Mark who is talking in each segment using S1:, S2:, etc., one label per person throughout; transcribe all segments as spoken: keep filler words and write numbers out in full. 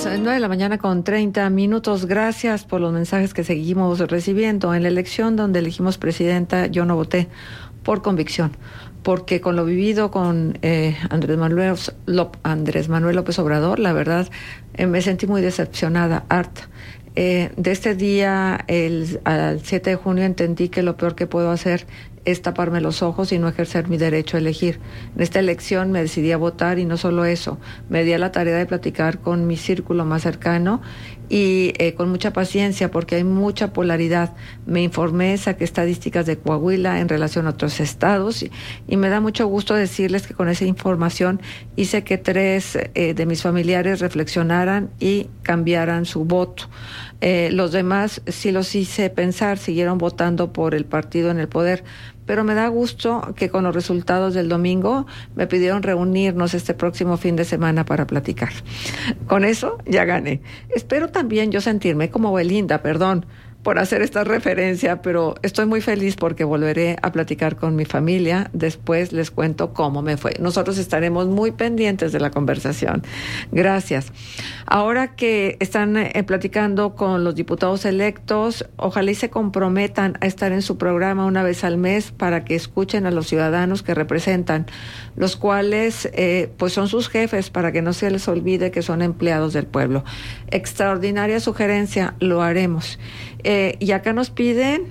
S1: nueve de la mañana con treinta minutos. Gracias por los mensajes que seguimos recibiendo. En la elección donde elegimos presidenta, yo no voté por convicción, porque con lo vivido con eh, Andrés Manuel, Lop, Andrés Manuel López Obrador, la verdad, eh, me sentí muy decepcionada, harta. Eh, de este día, el, al siete de junio, entendí que lo peor que puedo hacer es taparme los ojos y no ejercer mi derecho a elegir. En esta elección me decidí a votar y no solo eso, me di a la tarea de platicar con mi círculo más cercano y eh, con mucha paciencia porque hay mucha polaridad. Me informé, saqué estadísticas de Coahuila en relación a otros estados y, y me da mucho gusto decirles que con esa información hice que tres eh, de mis familiares reflexionaran y cambiaran su voto. Eh, los demás sí los hice pensar, siguieron votando por el partido en el poder, pero me da gusto que con los resultados del domingo me pidieron reunirnos este próximo fin de semana para platicar. Con eso ya gané. Espero también yo sentirme como Belinda, perdón por hacer esta referencia, pero estoy muy feliz porque volveré a platicar con mi familia. Después les cuento cómo me fue. Nosotros estaremos muy pendientes de la conversación. Gracias. Ahora que están eh, platicando con los diputados electos, ojalá y se comprometan a estar en su programa una vez al mes para que escuchen a los ciudadanos que representan, los cuales eh, pues son sus jefes, para que no se les olvide que son empleados del pueblo. Extraordinaria sugerencia, lo haremos. Eh, y acá nos piden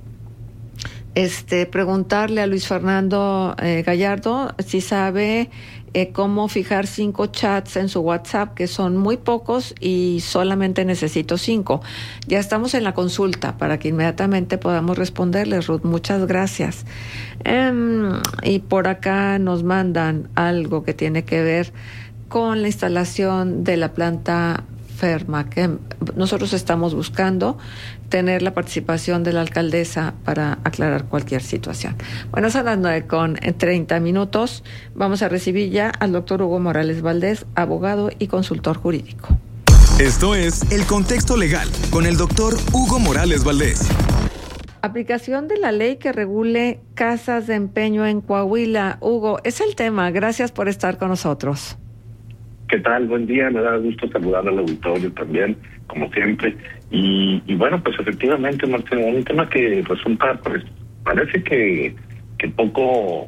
S1: este, preguntarle a Luis Fernando eh, Gallardo si sabe eh, cómo fijar cinco chats en su WhatsApp, que son muy pocos y solamente necesito cinco. Ya estamos en la consulta para que inmediatamente podamos responderles, Ruth. Muchas gracias. Eh, y por acá nos mandan algo que tiene que ver con la instalación de la planta Ferma, que nosotros estamos buscando tener la participación de la alcaldesa para aclarar cualquier situación. Bueno, son las nueve con treinta minutos. Vamos a recibir ya al doctor Hugo Morales Valdés, abogado y consultor jurídico.
S2: Esto es El Contexto Legal con el doctor Hugo Morales Valdés.
S1: Aplicación de la ley que regule casas de empeño en Coahuila. Hugo, es el tema. Gracias por estar con nosotros.
S3: ¿Qué tal? Buen día, me da gusto saludar al auditorio también, como siempre. Y, y bueno, pues efectivamente, Martín, un tema que resulta, pues, parece que, que poco,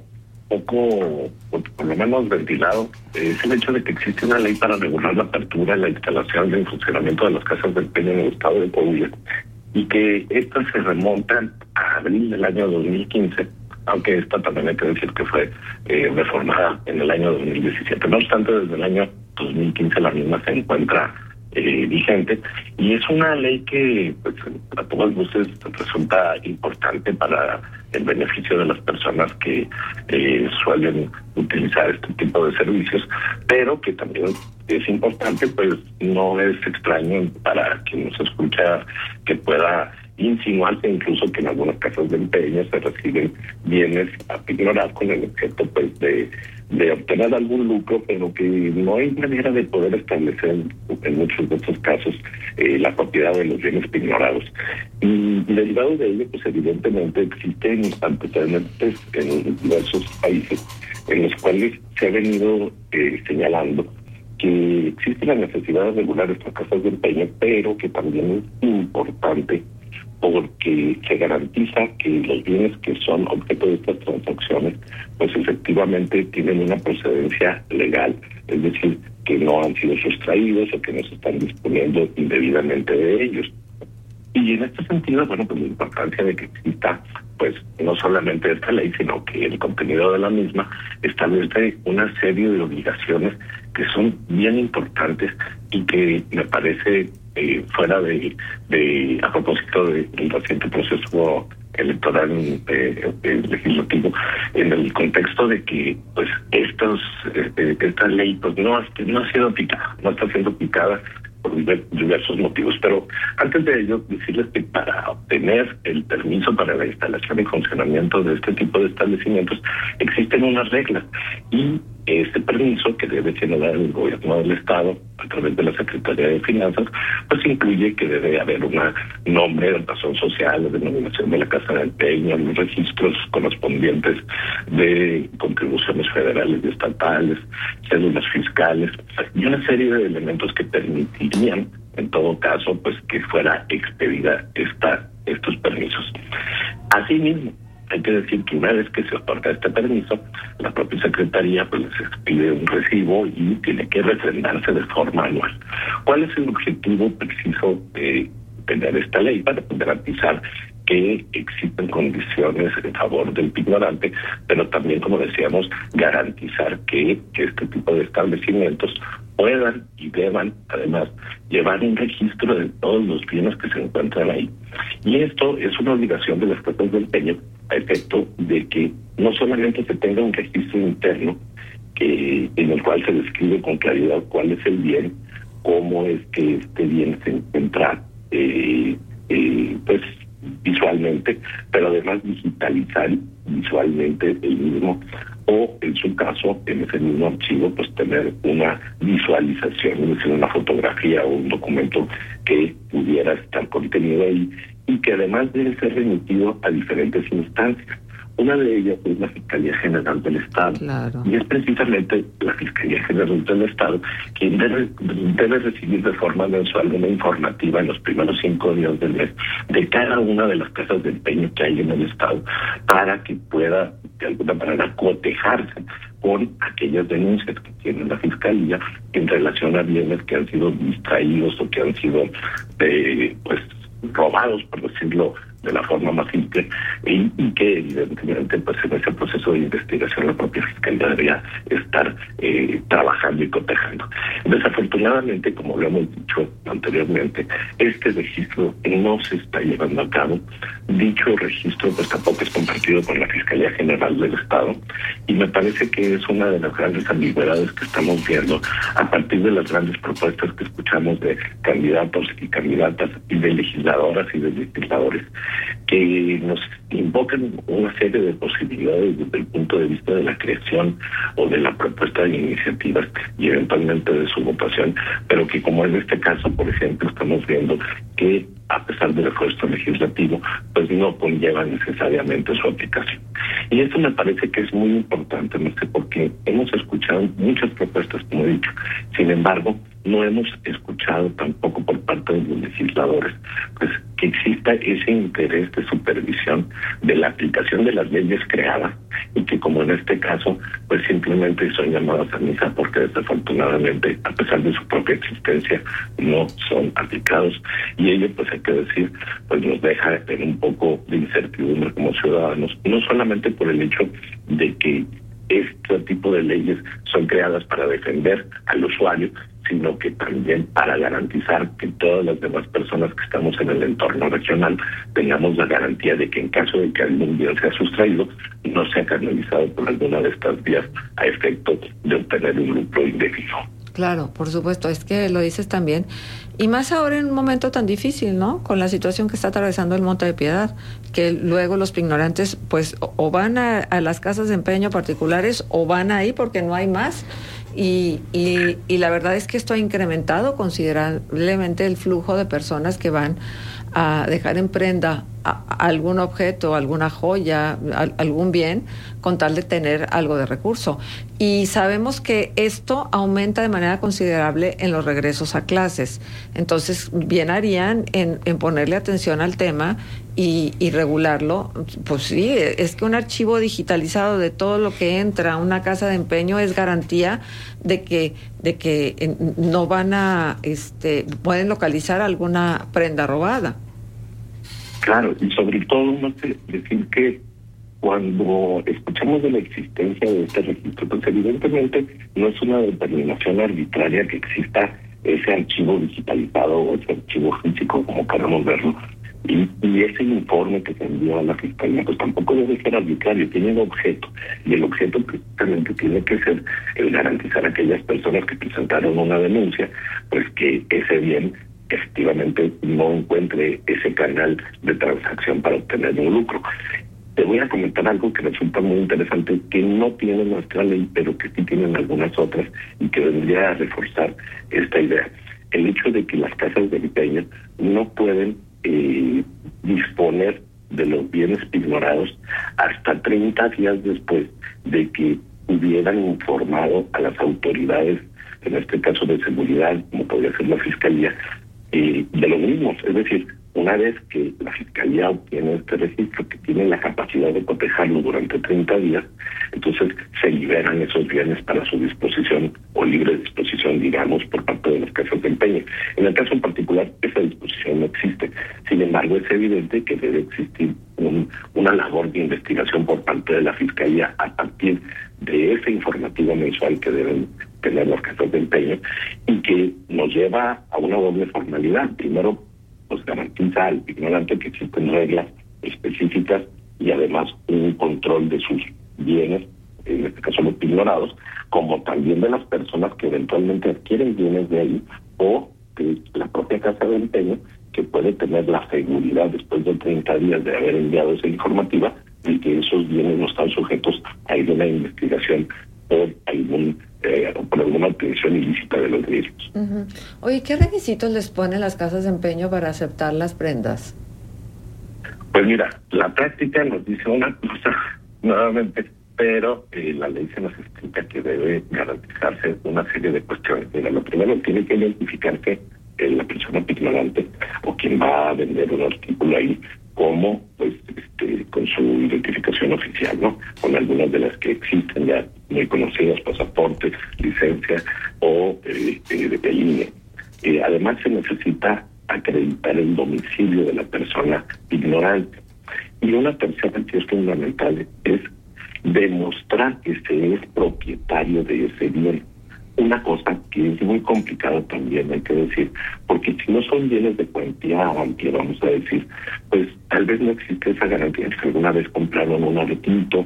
S3: poco, por, por lo menos ventilado, es el hecho de que existe una ley para regular la apertura, la instalación y el funcionamiento de las casas de empeño en el estado de Coahuila, y que estas se remontan a abril del año dos mil quince, aunque esta también hay que decir que fue eh, reformada en el año dos mil diecisiete. No obstante, desde el año dos mil quince la misma se encuentra eh, vigente, y es una ley que, pues, a todas luces resulta importante para el beneficio de las personas que eh, suelen utilizar este tipo de servicios, pero que también es importante, pues no es extraño para quien nos escucha que pueda insinuarse incluso que en algunas casas de empeño se reciben bienes a ignorar con el objeto, pues, de, de obtener algún lucro, pero que no hay manera de poder establecer en muchos de estos casos eh, la propiedad de los bienes ignorados. Y derivado de ello, pues evidentemente existen antecedentes en diversos países en los cuales se ha venido eh, señalando que existe la necesidad de regular estas casas de empeño, pero que también es importante porque se garantiza que los bienes que son objeto de estas transacciones, pues efectivamente tienen una procedencia legal, es decir, que no han sido sustraídos o que no se están disponiendo indebidamente de ellos. Y en este sentido, bueno, pues la importancia de que exista, pues, no solamente esta ley, sino que el contenido de la misma establece una serie de obligaciones que son bien importantes y que me parece eh, fuera de, de, a propósito de, del reciente proceso electoral eh, eh, legislativo, en el contexto de que, pues, estos, eh, esta ley, pues, no ha, no ha sido aplicada, no está siendo aplicada por diversos motivos. Pero antes de ello, decirles que para obtener el permiso para la instalación y funcionamiento de este tipo de establecimientos existen unas reglas, y Este permiso, que debe generar el gobierno del Estado a través de la Secretaría de Finanzas, pues incluye que debe haber un nombre, razón social, la denominación de la casa de empeño, los registros correspondientes de contribuciones federales y estatales, cédulas fiscales y una serie de elementos que permitirían, en todo caso, pues que fuera expedida esta, estos permisos. Asimismo, hay que decir que una vez que se otorga este permiso, la propia Secretaría pues les expide un recibo y tiene que refrendarse de forma anual. ¿Cuál es el objetivo preciso de tener esta ley? Para garantizar que existen condiciones en favor del ignorante, pero también, como decíamos, garantizar que, que este tipo de establecimientos puedan y deban, además, llevar un registro de todos los bienes que se encuentran ahí. Y esto es una obligación de las casas de empeño, a efecto de que no solamente se tenga un registro interno que en el cual se describe con claridad cuál es el bien, cómo es que este bien se encuentra eh, eh, pues visualmente, pero además digitalizar visualmente el mismo, o en su caso, en ese mismo archivo, pues tener una visualización, es decir, una fotografía o un documento que pudiera estar contenido ahí y que además debe ser remitido a diferentes instancias. Una de ellas es la Fiscalía General del Estado.
S1: Claro.
S3: Y es precisamente la Fiscalía General del Estado quien debe, debe recibir de forma mensual una informativa en los primeros cinco días del mes de cada una de las casas de empeño que hay en el Estado, para que pueda de alguna manera cotejarse con aquellas denuncias que tiene la Fiscalía en relación a bienes que han sido distraídos o que han sido eh, pues robados, por decirlo de la forma más simple, y, y que evidentemente pues en ese proceso de investigación la propia Fiscalía debería estar eh, trabajando y cotejando. Desafortunadamente, como lo hemos dicho anteriormente, este registro no se está llevando a cabo. Dicho registro pues tampoco es compartido con la Fiscalía General del Estado, y me parece que es una de las grandes ambigüedades que estamos viendo a partir de las grandes propuestas que escuchamos de candidatos y candidatas y de legisladoras y de legisladores, que nos invocan una serie de posibilidades desde el punto de vista de la creación o de la propuesta de iniciativas y eventualmente de su votación, pero que, como en este caso, por ejemplo, estamos viendo que a pesar del esfuerzo legislativo, pues no conlleva necesariamente su aplicación. Y esto me parece que es muy importante, no sé, porque hemos escuchado muchas propuestas, como he dicho. Sin embargo, no hemos escuchado tampoco por parte de los legisladores pues que exista ese interés de supervisión de la aplicación de las leyes creadas, y que, como en este caso, pues simplemente son llamadas a misa porque desafortunadamente, a pesar de su propia existencia, no son aplicados. Y ello, pues hay que decir, pues nos deja en un poco de incertidumbre como ciudadanos, no solamente por el hecho de que este tipo de leyes son creadas para defender al usuario, sino que también para garantizar que todas las demás personas que estamos en el entorno regional tengamos la garantía de que en caso de que algún bien sea sustraído, no sea canalizado por alguna de estas vías a efecto de obtener un lucro indebido.
S1: Claro, por supuesto, es que lo dices también, y más ahora en un momento tan difícil, ¿no? Con la situación que está atravesando el Monte de Piedad, que luego los ignorantes pues o van a, a las casas de empeño particulares o van ahí porque no hay más, y, y, y la verdad es que esto ha incrementado considerablemente el flujo de personas que van a dejar en prenda a, a algún objeto, alguna joya, a, algún bien, con tal de tener algo de recurso. Y sabemos que esto aumenta de manera considerable en los regresos a clases. Entonces, bien harían en, en ponerle atención al tema y, y regularlo. Pues sí, es que un archivo digitalizado de todo lo que entra a una casa de empeño es garantía de que de que no van a este pueden localizar alguna prenda robada.
S3: Claro, y sobre todo no sé, decir que cuando escuchamos de la existencia de este registro, pues evidentemente no es una determinación arbitraria que exista ese archivo digitalizado o ese archivo físico, como queramos verlo. Y, y ese informe que se envió a la Fiscalía, pues tampoco debe ser arbitrario, tiene un objeto, y el objeto precisamente tiene que ser el garantizar a aquellas personas que presentaron una denuncia, pues que ese bien efectivamente no encuentre ese canal de transacción para obtener un lucro. Te voy a comentar algo que resulta muy interesante, que no tiene nuestra ley, pero que sí tienen algunas otras y que vendría a reforzar esta idea. El hecho de que las casas de empeño no pueden eh, disponer de los bienes pignorados hasta treinta días después de que hubieran informado a las autoridades, en este caso de seguridad, como podría ser la Fiscalía, eh, de lo mismo. Es decir, una vez que la Fiscalía obtiene este registro, que tiene la capacidad de cotejarlo durante treinta días, entonces se liberan esos bienes para su disposición o libre disposición, digamos, por parte de las casas de empeño. En el caso en particular, esa disposición no existe. Sin embargo, es evidente que debe existir un, una labor de investigación por parte de la Fiscalía a partir de ese informativo mensual que deben tener las casas de empeño y que nos lleva a una doble formalidad. Primero, pues garantiza al ignorante que existen reglas específicas y además un control de sus bienes, en este caso los ignorados, como también de las personas que eventualmente adquieren bienes de ahí, o de la propia casa de empeño, que puede tener la seguridad después de treinta días de haber enviado esa informativa de que esos bienes no están sujetos a alguna investigación por algún eh, por alguna obtención ilícita de los mismos.
S1: Uh-huh. Oye, ¿qué requisitos les ponen las casas de empeño para aceptar las prendas?
S3: Pues mira, la práctica nos dice una cosa, nuevamente, pero eh, la ley se nos explica que debe garantizarse una serie de cuestiones. Mira, lo primero, tiene que identificarse eh, la persona ignorante o quien va a vender un artículo ahí como, pues, este, con su identificación oficial, ¿no? Con algunas de las que existen ya muy conocidas, pasaporte, licencia o eh, eh, de línea. Eh, además, se necesita acreditar el domicilio de la persona ignorante. Y una tercera que es fundamental es demostrar que se es propietario de ese bien. Una cosa que es muy complicada también, hay que decir, porque si no son bienes de cuantía amplia, vamos a decir, pues tal vez no existe esa garantía. Si alguna vez compraron un aretito,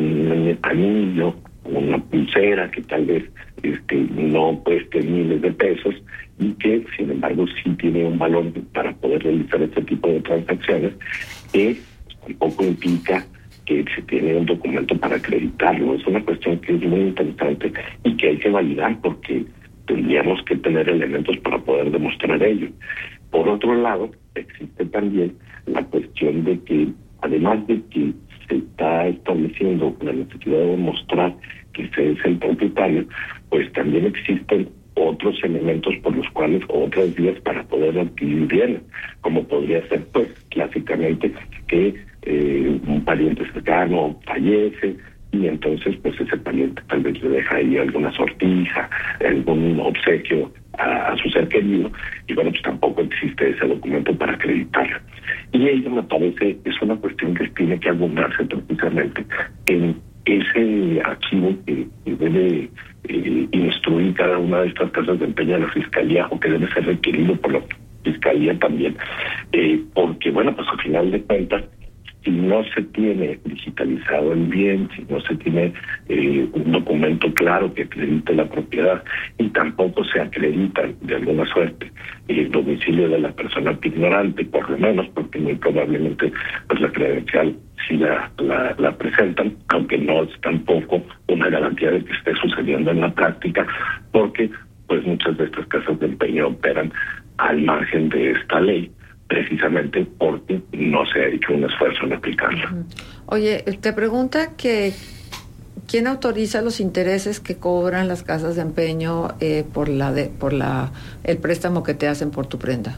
S3: un anillo, una pulsera que tal vez este no cueste miles de pesos y que sin embargo sí tiene un valor para poder realizar este tipo de transacciones, que tampoco implica que se tiene un documento para acreditarlo. Es una cuestión que es muy interesante y que hay que validar porque tendríamos que tener elementos para poder demostrar ello. Por otro lado, existe también la cuestión de que, además de que se está estableciendo la necesidad de demostrar que se es el propietario, pues también existen otros elementos por los cuales, o otras vías para poder adquirir bienes, como podría ser, pues, clásicamente que eh, un pariente cercano fallece y entonces, pues, ese pariente tal vez le deja ahí alguna sortija, algún obsequio a, a su ser querido, y bueno, pues tampoco existe ese documento para acreditarlo. Y ello, me parece, es una cuestión que tiene que abundarse precisamente en ese archivo que, que debe eh, instruir cada una de estas casas de empeño a la Fiscalía, o que debe ser requerido por la Fiscalía también, eh, porque, bueno, pues al final de cuentas, si no se tiene digitalizado el bien, si no se tiene eh, un documento claro que acredite la propiedad y tampoco se acredita de alguna suerte el domicilio de la persona ignorante, por lo menos, porque muy probablemente pues la credencial sí la, la, la presentan, aunque no es tampoco una garantía de que esté sucediendo en la práctica, porque pues muchas de estas casas de empeño operan al margen de esta ley, precisamente porque no se ha hecho un esfuerzo en aplicarla.
S1: Oye, te pregunta que ¿quién autoriza los intereses que cobran las casas de empeño eh, por la de, por la el préstamo que te hacen por tu prenda?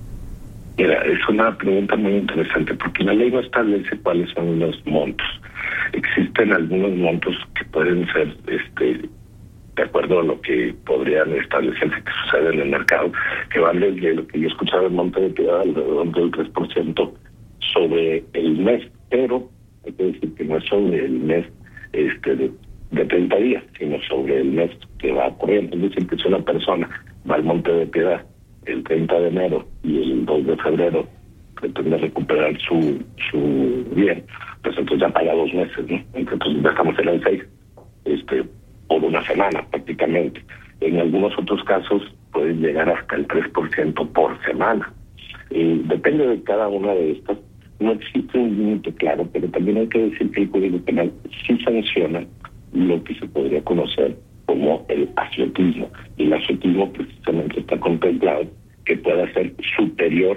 S3: Mira, es una pregunta muy interesante porque la ley no establece cuáles son los montos. Existen algunos montos que pueden ser este de acuerdo a lo que podrían establecerse que sucede en el mercado, que van desde lo que yo escuchaba en Monte de Piedad alrededor del tres por ciento sobre el mes, pero hay que decir que no es sobre el mes este de, de treinta días, sino sobre el mes que va corriendo. Es decir, que si una persona va al Monte de Piedad el treinta de enero y el dos de febrero pretende recuperar su su bien, pues entonces ya paga dos meses, ¿no? Entonces ya estamos en el seis, este por una semana prácticamente. En algunos otros casos pueden llegar hasta el tres por ciento por semana. Eh, depende de cada una de estas, no existe un límite claro, pero también hay que decir que el Código Penal sí sanciona lo que se podría conocer como el ascetismo. Y el ascetismo precisamente está contemplado que pueda ser superior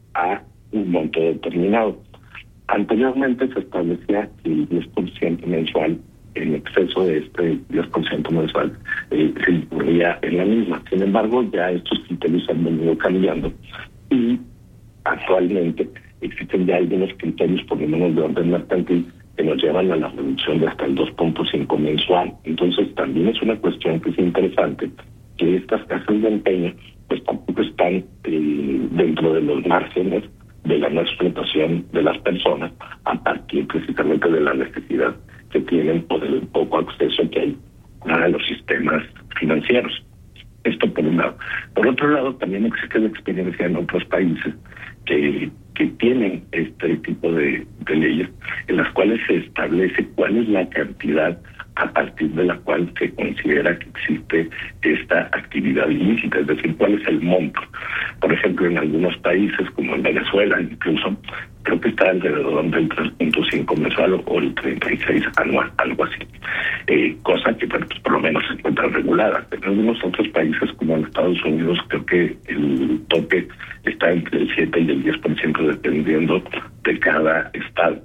S3: a un monto determinado. Anteriormente se establecía que el diez por ciento mensual, en exceso de este diez por ciento mensual, eh, se incurría en la misma. Sin embargo, ya estos criterios han venido cambiando y actualmente existen ya algunos criterios, por lo menos de orden mercantil, que nos llevan a la reducción de hasta el dos punto cinco mensual. Entonces también es una cuestión que es interesante que estas casas de empeño pues tampoco están eh, dentro de los márgenes de la no explotación de las personas a partir precisamente de la necesidad que tienen por el poco acceso que hay a los sistemas financieros. Esto por un lado. Por otro lado, también existe la experiencia en otros países que, que tienen este tipo de, de leyes en las cuales se establece cuál es la cantidad a partir de la cual se considera que existe esta actividad ilícita, es decir, cuál es el monto. Por ejemplo, en algunos países, como en Venezuela, incluso, creo que está alrededor del tres punto cinco mensual o el treinta y seis anual, algo así. Eh, cosa que pues, por lo menos se encuentra regulada. En algunos otros países, como en Estados Unidos, creo que el tope está entre el siete y el diez por ciento dependiendo de cada estado.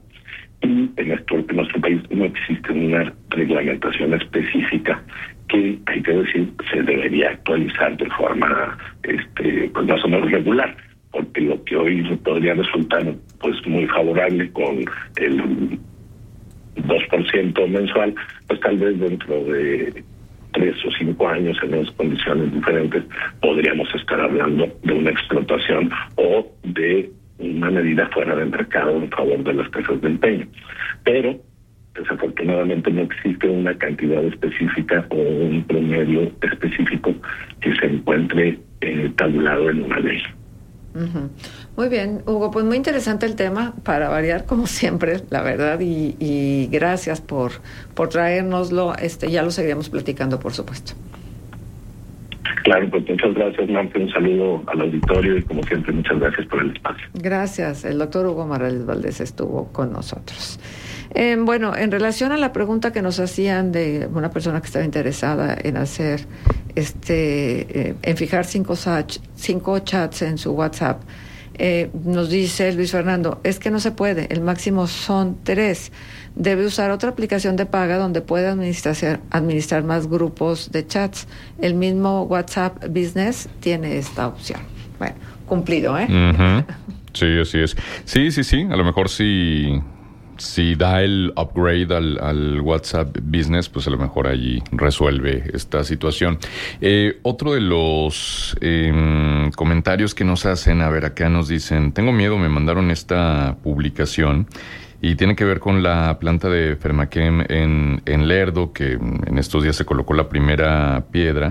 S3: Y en, esto, en nuestro país no existe una reglamentación específica que, hay que decir, se debería actualizar de forma este, pues más o menos regular, porque lo que hoy podría resultar pues muy favorable con el dos por ciento mensual, pues tal vez dentro de tres o cinco años en unas condiciones diferentes podríamos estar hablando de una explotación o de una medida fuera del mercado en favor de las casas de empeño. Pero desafortunadamente no existe una cantidad específica o un promedio específico que se encuentre eh, tabulado en una ley.
S1: Uh-huh. Muy bien, Hugo, pues muy interesante el tema, para variar como siempre, la verdad, y, y gracias por, por traérnoslo. Este, ya lo seguiremos platicando, por supuesto.
S3: Claro, pues muchas gracias, Marta. Un saludo al auditorio y, como siempre, muchas gracias por el espacio.
S1: Gracias. El doctor Hugo Morales Valdés estuvo con nosotros. Eh, bueno, en relación a la pregunta que nos hacían de una persona que estaba interesada en hacer, este, eh, en fijar cinco, cinco chats en su WhatsApp, eh, nos dice Luis Fernando, es que no se puede, el máximo son tres. Debe usar otra aplicación de paga donde pueda administrar, administrar más grupos de chats. El mismo WhatsApp Business tiene esta opción. Bueno, cumplido, ¿eh?
S4: Uh-huh. Sí, así es. Sí, sí, sí. A lo mejor si, si da el upgrade al, al WhatsApp Business, pues a lo mejor allí resuelve esta situación. Eh, otro de los eh, comentarios que nos hacen, a ver, acá nos dicen, tengo miedo, me mandaron esta publicación y tiene que ver con la planta de Fermachem en, en Lerdo, que en estos días se colocó la primera piedra,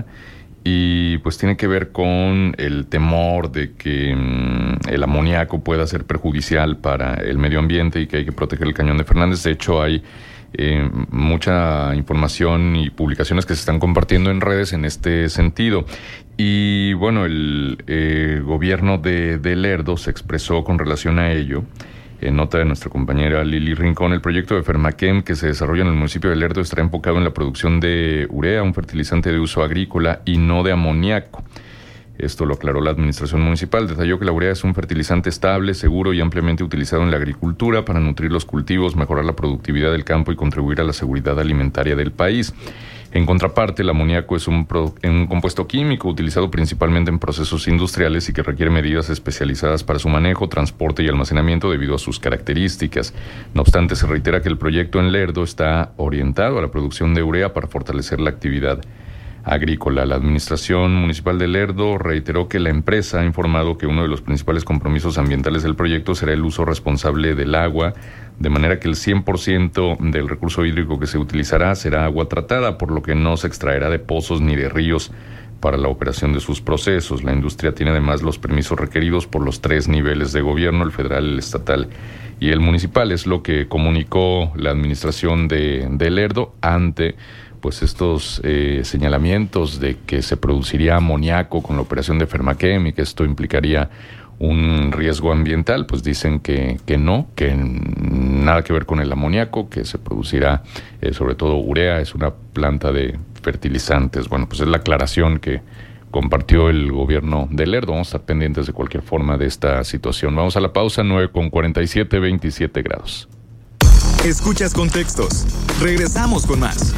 S4: y pues tiene que ver con el temor de que um, el amoníaco pueda ser perjudicial para el medio ambiente y que hay que proteger el cañón de Fernández. De hecho, hay eh, mucha información y publicaciones que se están compartiendo en redes en este sentido. Y bueno, el eh, gobierno de, de Lerdo se expresó con relación a ello. En nota de nuestra compañera Lili Rincón, el proyecto de Fermachem que se desarrolla en el municipio de Lerdo estará enfocado en la producción de urea, un fertilizante de uso agrícola, y no de amoníaco. Esto lo aclaró la administración municipal. Detalló que la urea es un fertilizante estable, seguro y ampliamente utilizado en la agricultura para nutrir los cultivos, mejorar la productividad del campo y contribuir a la seguridad alimentaria del país. En contraparte, el amoníaco es un, pro, un compuesto químico utilizado principalmente en procesos industriales y que requiere medidas especializadas para su manejo, transporte y almacenamiento debido a sus características. No obstante, se reitera que el proyecto en Lerdo está orientado a la producción de urea para fortalecer la actividad agrícola. La administración municipal de Lerdo reiteró que la empresa ha informado que uno de los principales compromisos ambientales del proyecto será el uso responsable del agua, de manera que el cien por ciento del recurso hídrico que se utilizará será agua tratada, por lo que no se extraerá de pozos ni de ríos para la operación de sus procesos. La industria tiene además los permisos requeridos por los tres niveles de gobierno, el federal, el estatal y el municipal. Es lo que comunicó la administración de, de Lerdo ante pues estos eh, señalamientos de que se produciría amoníaco con la operación de Fermachem y que esto implicaría un riesgo ambiental, pues dicen que, que no, que nada que ver con el amoníaco, que se producirá eh, sobre todo urea, es una planta de fertilizantes. Bueno, pues es la aclaración que compartió el gobierno de Lerdo. Vamos a estar pendientes de cualquier forma de esta situación. Vamos a la pausa, nueve con cuarenta y siete, veintisiete grados.
S2: Escuchas Contextos. Regresamos con más.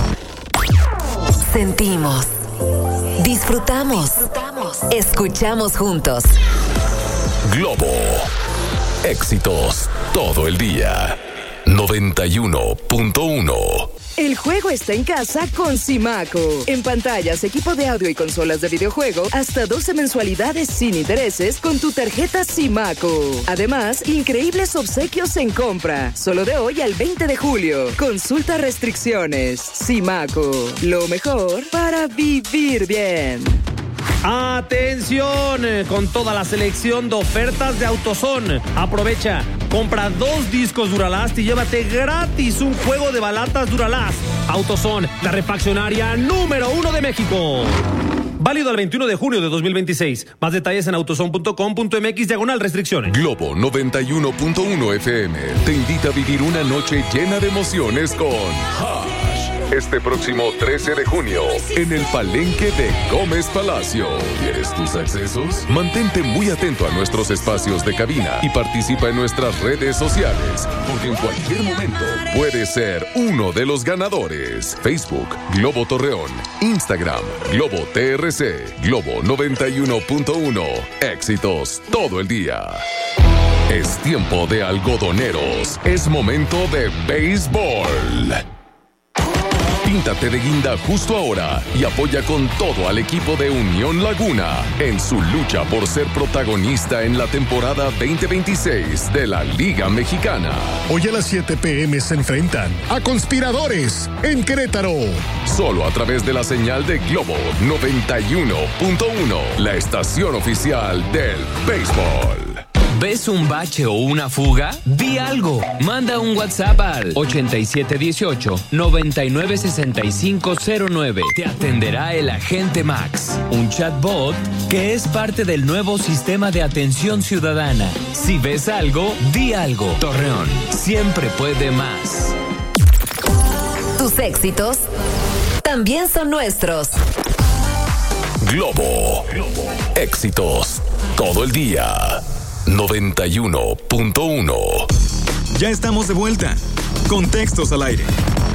S5: Sentimos, disfrutamos, disfrutamos, escuchamos juntos.
S6: Globo. Éxitos todo el día. noventa y uno punto uno.
S7: El juego está en casa con Simaco. En pantallas, equipo de audio y consolas de videojuego, hasta doce mensualidades sin intereses con tu tarjeta Simaco. Además, increíbles obsequios en compra. Solo de hoy al veinte de julio. Consulta restricciones. Simaco. Lo mejor para vivir bien.
S8: ¡Atención! Con toda la selección de ofertas de AutoZone. Aprovecha, compra dos discos Duralast y llévate gratis un juego de balatas Duralast. AutoZone, la refaccionaria número uno de México. Válido al veintiuno de junio de dos mil veintiséis. Más detalles en autozone punto com punto m x diagonal restricciones.
S6: Globo noventa y uno punto uno F M te invita a vivir una noche llena de emociones con Hash. Este próximo trece de junio, en el Palenque de Gómez Palacio. ¿Quieres tus accesos? Mantente muy atento a nuestros espacios de cabina y participa en nuestras redes sociales, porque en cualquier momento puedes ser uno de los ganadores. Facebook, Globo Torreón. Instagram, Globo T R C. Globo noventa y uno punto uno. Éxitos todo el día. Es tiempo de algodoneros. Es momento de béisbol. Píntate de guinda justo ahora y apoya con todo al equipo de Unión Laguna en su lucha por ser protagonista en la temporada veinte veintiséis de la Liga Mexicana.
S9: Hoy a las siete pe eme se enfrentan a Conspiradores en Querétaro.
S6: Solo a través de la señal de Globo noventa y uno punto uno, la estación oficial del béisbol.
S10: ¿Ves un bache o una fuga? Di algo. Manda un WhatsApp al ochenta y siete dieciocho, noventa y nueve sesenta y cinco cero nueve. Te atenderá el agente Max, un chatbot que es parte del nuevo sistema de atención ciudadana. Si ves algo, di algo. Torreón siempre puede más.
S5: Tus éxitos también son nuestros.
S6: Globo. Éxitos todo el día. noventa y uno punto uno.
S2: Ya estamos de vuelta. Contextos al aire.